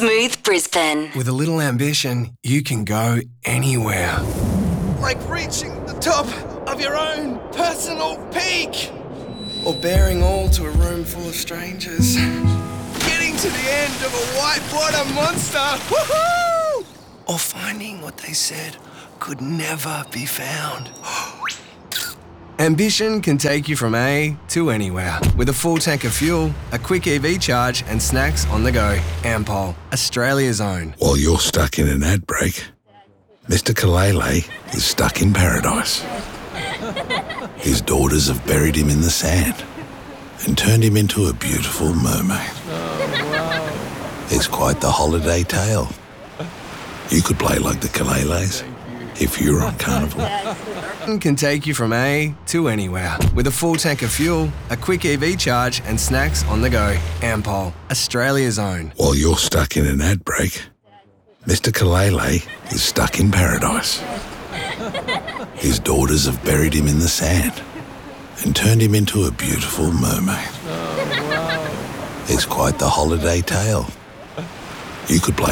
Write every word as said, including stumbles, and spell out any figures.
Smooth Brisbane. With a little ambition, you can go anywhere. Like reaching the top of your own personal peak. Or bearing all to a room full of strangers. Getting to the end of a whitewater monster. Woohoo! Or finding what they said could never be found. Ambition can take you from A to anywhere. With a full tank of fuel, a quick E V charge and snacks on the go. Ampol, Australia's own. While you're stuck in an ad break, Mister Kalele is stuck in paradise. His daughters have buried him in the sand and turned him into a beautiful mermaid. Oh, wow. It's quite the holiday tale. You could play like the Kaleles if you were on Carnival. Can take you from A to anywhere. With a full tank of fuel, a quick E V charge and snacks on the go. Ampol, Australia's own. While you're stuck in an ad break, Mister Kalele is stuck in paradise. His daughters have buried him in the sand and turned him into a beautiful mermaid. Oh, wow. It's quite the holiday tale. You could play